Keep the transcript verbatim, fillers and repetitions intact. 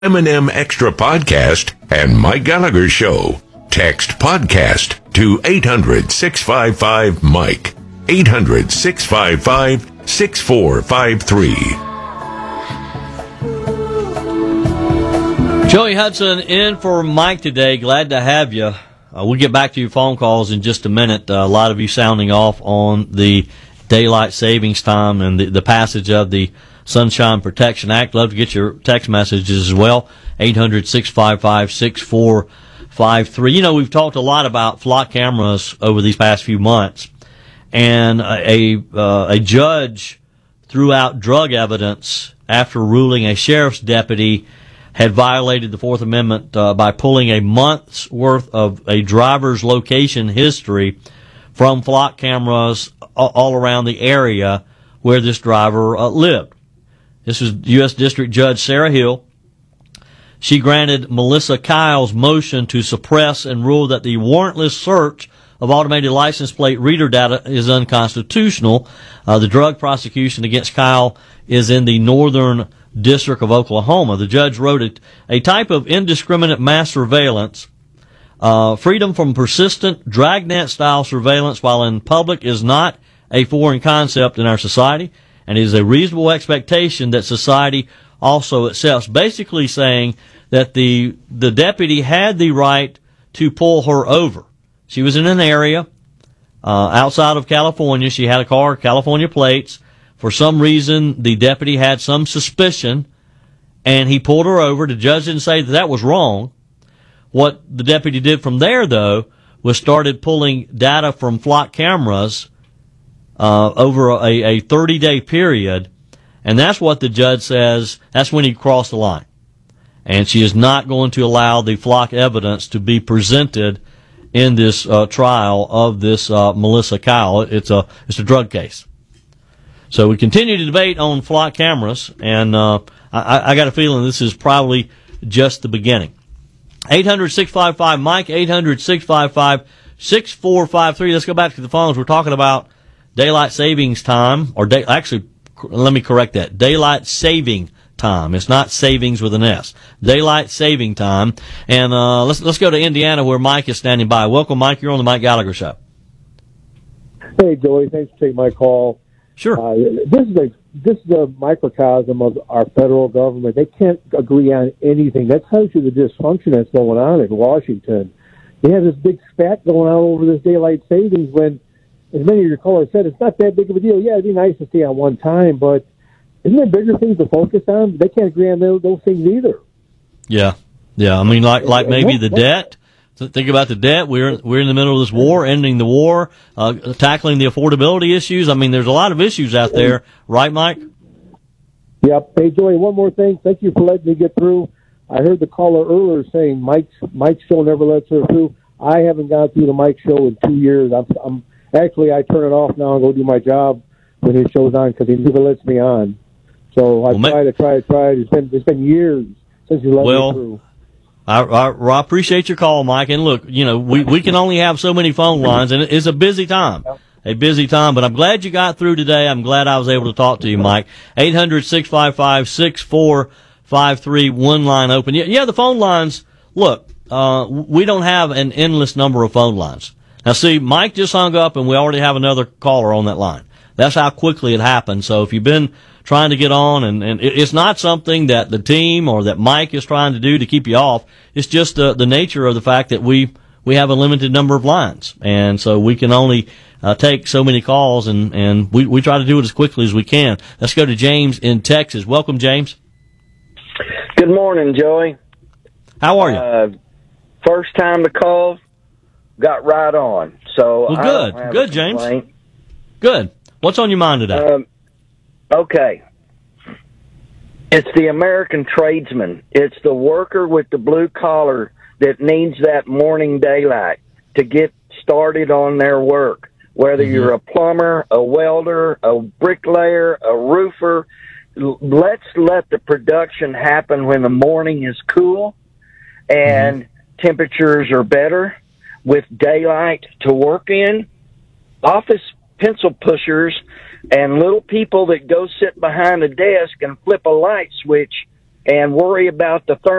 M and M Extra Podcast and Mike Gallagher Show. Text podcast to eight hundred, six five five, Mike. eight hundred, six five five, six four five three. Joey Hudson in for Mike today. Glad to have you. Uh, we'll get back to your phone calls in just a minute. Uh, a lot of you sounding off on the daylight savings time and the, the passage of the Sunshine Protection Act. Love to get your text messages as well. eight hundred, six five five, six four five three. You know, we've talked a lot about flock cameras over these past few months, and a uh, a judge threw out drug evidence after ruling a sheriff's deputy had violated the Fourth Amendment uh, by pulling a month's worth of a driver's location history from flock cameras all around the area where this driver uh, lived. This was U S District Judge Sarah Hill. She granted Melissa Kyle's motion to suppress and ruled that the warrantless search of automated license plate reader data is unconstitutional. Uh, the drug prosecution against Kyle is in the Northern District of Oklahoma. The judge wrote it, a type of indiscriminate mass surveillance, uh, freedom from persistent dragnet-style surveillance while in public is not a foreign concept in our society, and it is a reasonable expectation that society also accepts. Basically saying that the the deputy had the right to pull her over. She was in an area uh, outside of California. She had a car, California plates. For some reason, the deputy had some suspicion, and he pulled her over. The judge didn't say that that was wrong. What the deputy did from there, though, was started pulling data from flock cameras uh, over a, a thirty-day period, and that's what the judge says, that's when he crossed the line. And she is not going to allow the flock evidence to be presented in this uh, trial of this uh, Melissa Kyle. It's a it's a drug case. So we continue to debate on flock cameras, and uh, I, I got a feeling this is probably just the beginning. eight hundred, six five five, Mike, eight hundred, six five five, six four five three. Let's go back to the phones. We're talking about daylight savings time, or day, actually, let me correct that, daylight saving time. It's not savings with an S. Daylight saving time. And uh, let's let's go to Indiana where Mike is standing by. Welcome, Mike. You're on the Mike Gallagher Show. Hey, Joey. Thanks for taking my call. Sure. Uh, this is a this is a microcosm of our federal government. They can't agree on anything. That tells you the dysfunction that's going on in Washington. You have this big spat going on over this daylight savings when, as many of your callers said, it's not that big of a deal. Yeah, it'd be nice to stay on one time, but isn't there bigger things to focus on? They can't agree on those, those things either. Yeah, yeah. I mean, like like maybe the debt. Think about the debt. We're we're in the middle of this war, ending the war, uh, tackling the affordability issues. I mean, there's a lot of issues out there, right, Mike? Yep. Hey, Joey, one more thing. Thank you for letting me get through. I heard the caller earlier saying Mike's Mike's show never lets her through. I haven't gone through the Mike show in two years. I'm, I'm actually I turn it off now and go do my job when his show's on because he never lets me on. So I well, tried, I tried, I tried. It's been it's been years since you let well, me through. I, I, I appreciate your call, Mike. And look, you know, we, we can only have so many phone lines, and it's a busy time, a busy time. But I'm glad you got through today. I'm glad I was able to talk to you, Mike. eight hundred, six five five, six four five three, one line open. Yeah, yeah the phone lines, look, uh, we don't have an endless number of phone lines. Now, see, Mike just hung up, and we already have another caller on that line. That's how quickly it happened. So if you've been trying to get on, and, and it's not something that the team or that Mike is trying to do to keep you off. It's just the, the nature of the fact that we, we have a limited number of lines. And so we can only uh, take so many calls, and, and we, we try to do it as quickly as we can. Let's go to James in Texas. Welcome, James. Good morning, Joey. How are you? Uh, first time to call, got right on. So well, I good. don't have Good, a James. complaint. Good. What's on your mind today? Um, okay. It's the American tradesman. It's the worker with the blue collar that needs that morning daylight to get started on their work. Whether mm-hmm. you're a plumber, a welder, a bricklayer, a roofer, let's let the production happen when the morning is cool and mm-hmm. temperatures are better with daylight to work in. Office pencil pushers and little people that go sit behind a desk and flip a light switch and worry about the thermal